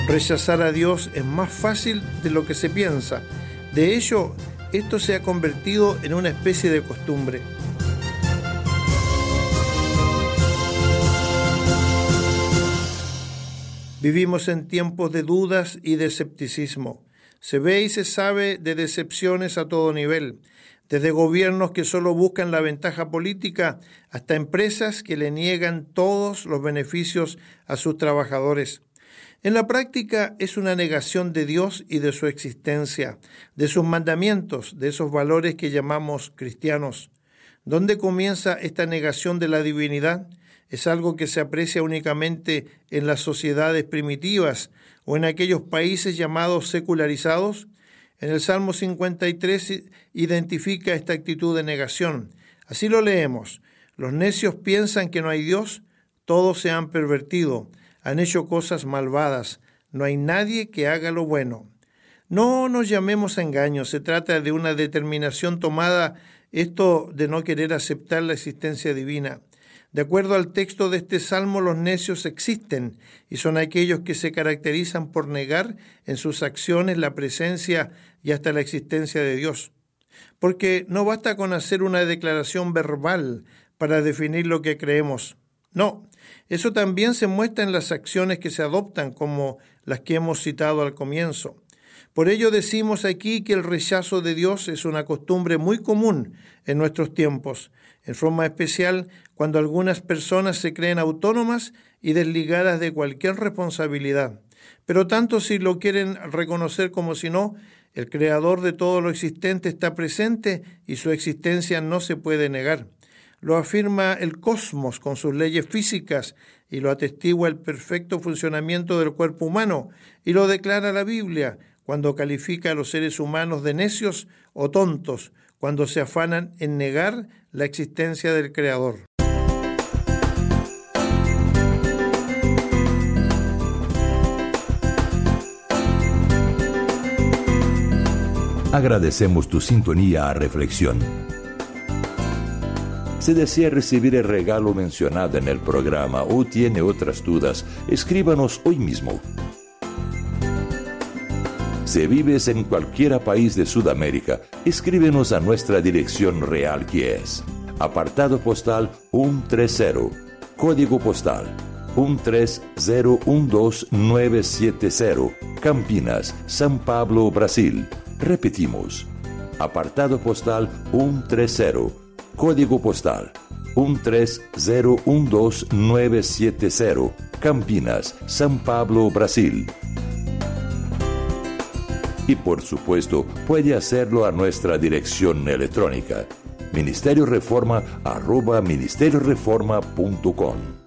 Rechazar a Dios es más fácil de lo que se piensa. De hecho, esto se ha convertido en una especie de costumbre. Vivimos en tiempos de dudas y de escepticismo. Se ve y se sabe de decepciones a todo nivel, desde gobiernos que solo buscan la ventaja política hasta empresas que le niegan todos los beneficios a sus trabajadores. En la práctica es una negación de Dios y de su existencia, de sus mandamientos, de esos valores que llamamos cristianos. ¿Dónde comienza esta negación de la divinidad? ¿Es algo que se aprecia únicamente en las sociedades primitivas o en aquellos países llamados secularizados? En el Salmo 53 identifica esta actitud de negación. Así lo leemos: los necios piensan que no hay Dios, todos se han pervertido, han hecho cosas malvadas, no hay nadie que haga lo bueno. No nos llamemos a engaño, se trata de una determinación tomada, esto de no querer aceptar la existencia divina. De acuerdo al texto de este salmo, los necios existen y son aquellos que se caracterizan por negar en sus acciones la presencia y hasta la existencia de Dios. Porque no basta con hacer una declaración verbal para definir lo que creemos. No, eso también se muestra en las acciones que se adoptan, como las que hemos citado al comienzo. Por ello decimos aquí que el rechazo de Dios es una costumbre muy común en nuestros tiempos, en forma especial cuando algunas personas se creen autónomas y desligadas de cualquier responsabilidad. Pero tanto si lo quieren reconocer como si no, el Creador de todo lo existente está presente y su existencia no se puede negar. Lo afirma el cosmos con sus leyes físicas y lo atestigua el perfecto funcionamiento del cuerpo humano y lo declara la Biblia cuando califica a los seres humanos de necios o tontos, cuando se afanan en negar la existencia del Creador. Agradecemos tu sintonía a Reflexión. Si desea recibir el regalo mencionado en el programa o tiene otras dudas, escríbanos hoy mismo. Si vives en cualquier país de Sudamérica, escríbenos a nuestra dirección real, que es apartado postal 130, código postal 13012970, Campinas, São Paulo, Brasil. Repetimos, apartado postal 130, código postal 13012970, Campinas, São Paulo, Brasil. Y por supuesto, puede hacerlo a nuestra dirección electrónica, ministerioreforma@ministerioreforma.com.